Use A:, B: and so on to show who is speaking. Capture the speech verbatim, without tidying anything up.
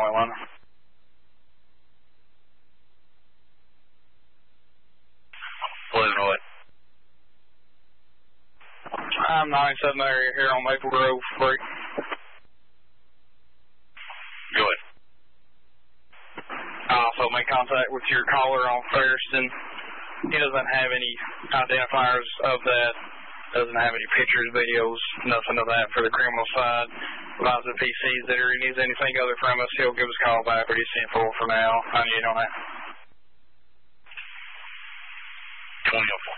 A: Carolina.
B: Living what?
A: I'm ninety-seven area here on Maple Grove Free.
B: Go ahead.
A: I also made contact with your caller on Ferriston. He doesn't have any identifiers of that. Doesn't have any pictures, videos, nothing of that for the criminal side. Advise if he sees that or he needs anything other from us, he'll give us a call back, but he's ten four for now. I need on that.
B: twenty oh four.